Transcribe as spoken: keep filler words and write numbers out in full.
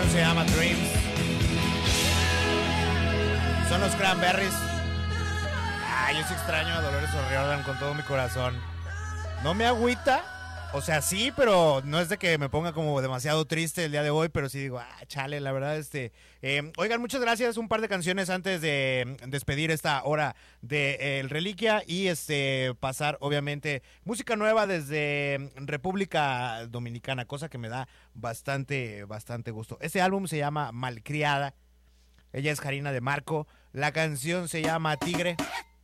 Se llama Dreams. Son los Cranberries. Ah, yo sí extraño a Dolores O'Riordan con todo mi corazón. No me agüita. O sea, sí, pero no es de que me ponga como demasiado triste el día de hoy, pero sí digo, ah, chale, la verdad, este... Eh, oigan, muchas gracias, un par de canciones antes de despedir esta hora de eh, El Reliquia y este pasar, obviamente, música nueva desde República Dominicana, cosa que me da bastante, bastante gusto. Este álbum se llama Malcriada, ella es Karina de Marco, la canción se llama Tigre.